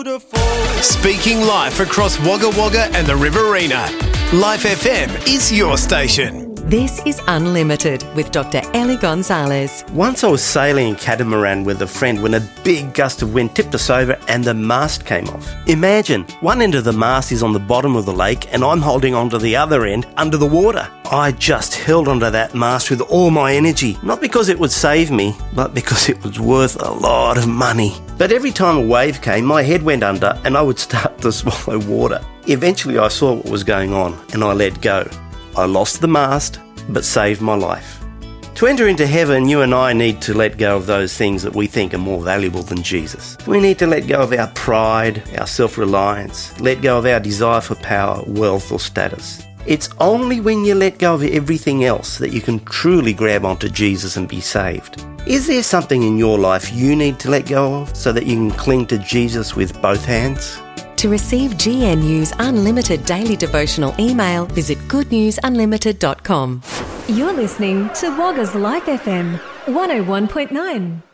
Speaking live across Wagga Wagga and the Riverina, Life FM is your station. This is Unlimited with Dr. Ellie Gonzalez. Once I was sailing in catamaran with a friend when a big gust of wind tipped us over and the mast came off. Imagine, one end of the mast is on the bottom of the lake and I'm holding onto the other end under the water. I just held onto that mast with all my energy, not because it would save me, but because it was worth a lot of money. But every time a wave came, my head went under and I would start to swallow water. Eventually I saw what was going on and I let go. I lost the mast, but saved my life. To enter into heaven, you and I need to let go of those things that we think are more valuable than Jesus. We need to let go of our pride, our self-reliance, let go of our desire for power, wealth or status. It's only when you let go of everything else that you can truly grab onto Jesus and be saved. Is there something in your life you need to let go of so that you can cling to Jesus with both hands? To receive GNU's unlimited daily devotional email, visit goodnewsunlimited.com. You're listening to Wagga's Life FM 101.9.